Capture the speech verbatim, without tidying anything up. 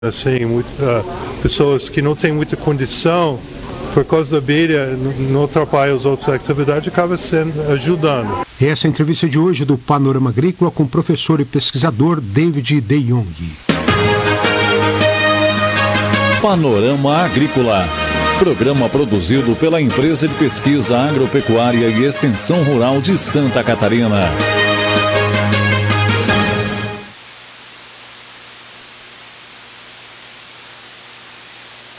Assim, muito, uh, pessoas que não têm muita condição, por causa da abelha, não atrapalha as outras atividades, acaba sendo, ajudando. Essa é a entrevista de hoje do Panorama Agrícola com o professor e pesquisador David De Jong. Panorama Agrícola, programa produzido pela Empresa de Pesquisa Agropecuária e Extensão Rural de Santa Catarina.